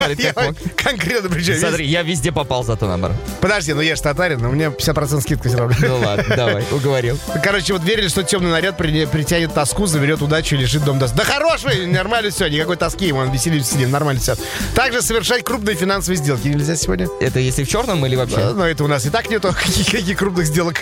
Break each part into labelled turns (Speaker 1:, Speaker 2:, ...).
Speaker 1: Я конкретно причем.
Speaker 2: Смотри, я везде попал зато наоборот.
Speaker 1: Подожди, я же татарин, у меня 50% скидка все равно.
Speaker 2: Ну ладно, давай, уговорил.
Speaker 1: Короче, вот верили, что темный наряд притянет тоску, заберет удачу и лишит дом даст. Да хорош вы, нормально все, никакой тоски, он веселим сидим, нормально все. Также совершать крупные финансовые сделки нельзя сегодня.
Speaker 2: Это если в черном или вообще?
Speaker 1: Ну, это у нас и так нету каких крупных сделок.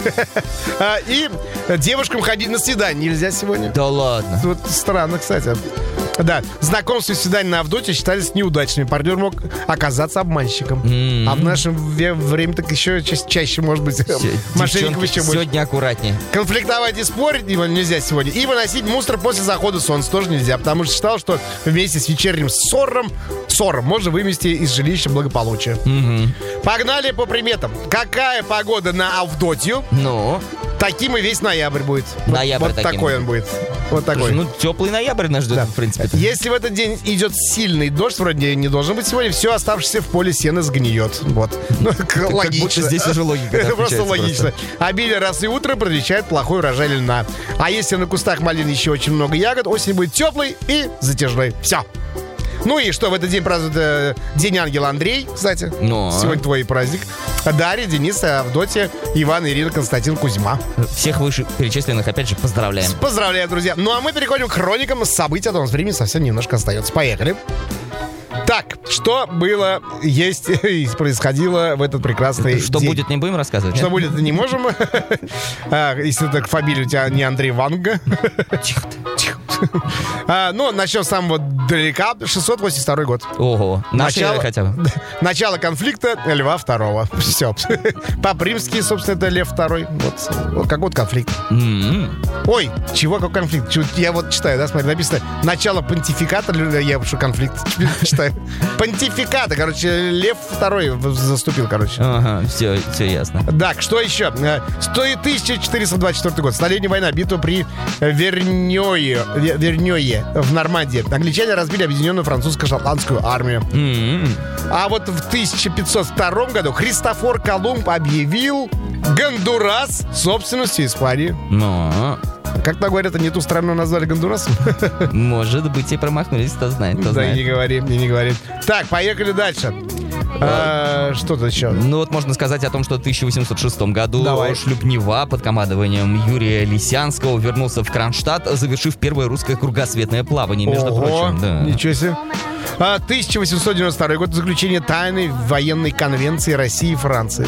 Speaker 1: И девушкам ходить на свидание нельзя сегодня.
Speaker 2: Да ладно.
Speaker 1: Вот странно, кстати. Да, знакомства и свидания на Авдоте считались неудачными. Партнер мог оказаться обманщиком. А в нашем время так еще чаще, может быть, мошенников еще больше.
Speaker 2: Сегодня аккуратнее.
Speaker 1: Конфликтовать и спорить нельзя сегодня. И выносить мусор после захода солнца тоже нельзя, потому что считал, что вместе с вечерним ссором можно вымести из жилища благополучие. Погнали по приметам. Какая погода на Авдотью?
Speaker 2: Ну?
Speaker 1: Таким и весь ноябрь будет.
Speaker 2: Ноябрь
Speaker 1: вот такой он будет. Вот такой.
Speaker 2: Слушай, теплый ноябрь нас ждет, в принципе.
Speaker 1: Если в этот день идет сильный дождь, вроде не должен быть сегодня, все оставшееся в поле сена сгниет. Вот. Логично.
Speaker 2: Как будто здесь уже логика.
Speaker 1: Это просто логично. Обилие росы утра предвещает плохой урожай льна. А если на кустах малины еще очень много ягод, осень будет теплой и затяжной. Все. Ну и что, в этот день празднует День Ангела Андрей, кстати. Сегодня твой праздник. Дарья, Денис, Авдотья, Иван, Ирина, Константин, Кузьма.
Speaker 2: Всех вышеперечисленных, опять же, поздравляем.
Speaker 1: Поздравляем, друзья. Ну а мы переходим к хроникам событий, а то у нас времени совсем немножко остается. Поехали. Так, что было, есть и происходило в этот прекрасный день?
Speaker 2: Что будет, не будем рассказывать?
Speaker 1: Что будет, не можем. Если так фамилия у тебя не Андрей Ванга.
Speaker 2: Тихо ты.
Speaker 1: Ну, начнем с самого далека. 682 год.
Speaker 2: Ого, наши хотя бы.
Speaker 1: Начало конфликта Льва II. Все. По-римски, собственно, это Лев II. Вот какой вот конфликт. Ой, чего, какой конфликт? Я вот читаю, да, смотри, написано начало понтификата, я что конфликт читаю. Понтификата, короче, Лев II заступил, короче.
Speaker 2: Ага, все ясно.
Speaker 1: Так, что еще? 1424 год. Столетняя война, битва при Верньое в Нормандии. Англичане разбили объединенную французско-шотландскую армию. А вот в 1502 году Христофор Колумб объявил Гондурас собственностью Испании. Как-то говорят, не ту страну назвали Гондурасом.
Speaker 2: Может быть, и промахнулись, кто знает.
Speaker 1: Да, и не говори. Так, поехали дальше. Что-то еще.
Speaker 2: Ну вот можно сказать о том, что в 1806 году Шлюпнева под командованием Юрия Лисянского вернулся в Кронштадт, завершив первое русское кругосветное плавание, между прочим. Да.
Speaker 1: Ничего себе. 1892 год. Заключение тайной военной конвенции России и Франции.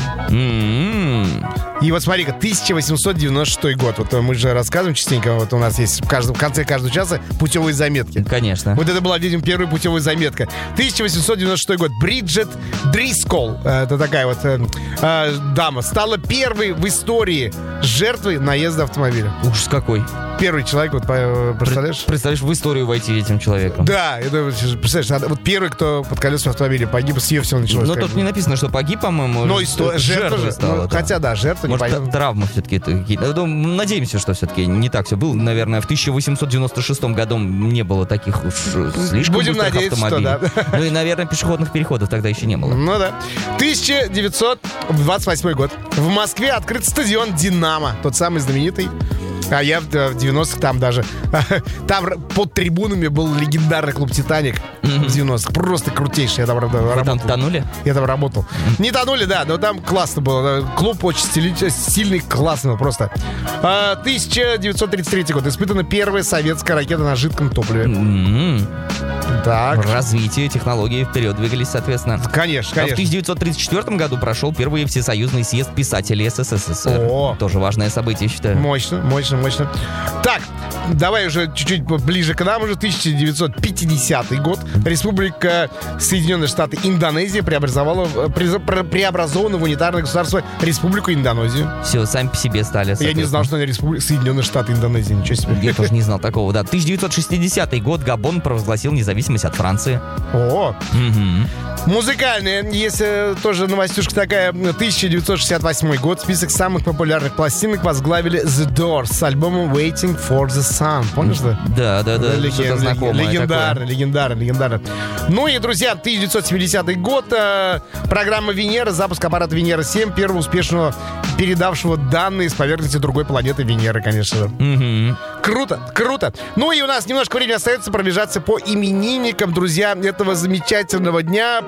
Speaker 1: И вот смотри-ка, 1896 год. Вот мы же рассказываем частенько, вот у нас есть в конце каждого часа путевые заметки.
Speaker 2: Конечно.
Speaker 1: Вот это была, видимо, первая путевая заметка. 1896 год. Бриджит Дрисколл, это такая вот дама, стала первой в истории жертвой наезда автомобиля.
Speaker 2: Ужас какой.
Speaker 1: Первый человек, вот представляешь?
Speaker 2: Представляешь, в историю войти этим человеком.
Speaker 1: Да, это, представляешь, вот первый, кто под колесом автомобиля погиб, с нее все началось.
Speaker 2: Но тут не написано, что погиб, по-моему.
Speaker 1: Но жертва стала. Хотя, да, жертва не
Speaker 2: понятно. Может, травмы все-таки какие-то. Надеемся, что все-таки не так все было. Наверное, в 1896 году не было таких уж слишком
Speaker 1: Будем
Speaker 2: быстрых
Speaker 1: надеяться,
Speaker 2: автомобилей.
Speaker 1: Что да.
Speaker 2: Ну и, наверное, пешеходных переходов тогда еще не было.
Speaker 1: Ну да. 1928 год. В Москве открыт стадион «Динамо». Тот самый знаменитый. А я в 90-х там даже... Там под трибунами был легендарный клуб «Титаник» в 90-х. Просто крутейший. Я там работал.
Speaker 2: Вы там тонули?
Speaker 1: Я там работал. Не тонули, да, но там классно было. Клуб очень стильный, классный просто. 1933 год. Испытана первая советская ракета на жидком топливе. Так.
Speaker 2: Развитие технологий вперед двигались, соответственно.
Speaker 1: Конечно.
Speaker 2: А в 1934 году прошел первый всесоюзный съезд писателей СССР. Тоже важное событие, считаю.
Speaker 1: Мощно. Так, давай уже чуть-чуть ближе к нам. Уже 1950 год. Республика Соединенные Штаты Индонезия преобразована в унитарное государство Республику Индонезию.
Speaker 2: Все, сами по себе стали.
Speaker 1: Я не знал, что они Соединенные Штаты Индонезии. Ничего себе.
Speaker 2: Я тоже не знал такого, да. 1960 год. Габон провозгласил независимость от Франции.
Speaker 1: Музыкальные, если тоже новостюшка такая. 1968 год. Список самых популярных пластинок возглавили The Doors с альбомом Waiting for the Sun. Помнишь, да?
Speaker 2: Да. Что-то знакомое.
Speaker 1: Легендарно. Ну и, друзья, 1970 год. Программа Венера, запуск аппарата Венера-7, первого успешного передавшего данные с поверхности другой планеты Венеры, конечно же. Круто. Ну и у нас немножко времени остается пробежаться по именинникам, друзья, этого замечательного дня.